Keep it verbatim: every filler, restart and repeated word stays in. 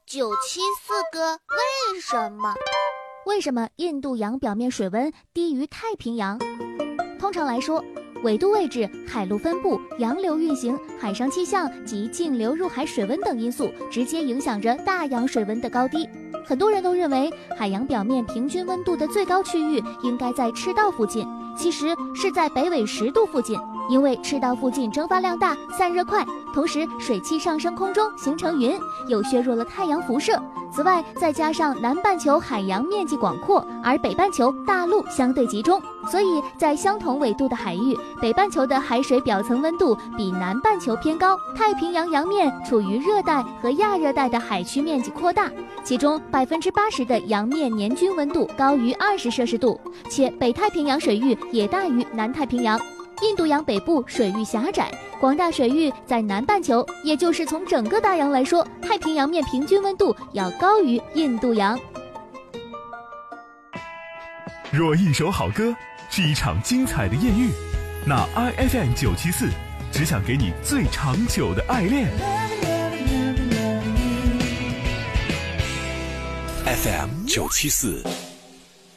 九七四个为什么？ 为什么印度洋表面水温低于太平洋？通常来说，纬度位置、海陆分布、洋流运行、海上气象及径流入海水温等因素直接影响着大洋水温的高低。很多人都认为海洋表面平均温度的最高区域应该在赤道附近，其实是在北纬十度附近，因为赤道附近蒸发量大，散热快，同时水汽上升空中形成云，又削弱了太阳辐射。此外，再加上南半球海洋面积广阔，而北半球大陆相对集中，所以在相同纬度的海域，北半球的海水表层温度比南半球偏高。太平洋洋面处于热带和亚热带的海区面积扩大，其中百分之八十的洋面年均温度高于二十摄氏度，且北太平洋水域也大于南太平洋。印度洋北部水域狭窄，广大水域在南半球，也就是从整个大洋来说，太平洋面平均温度要高于印度洋。 若一首好歌是一场精彩的艳遇，那 I F M 九七四只想给你最长久的爱恋。 F M 九七四。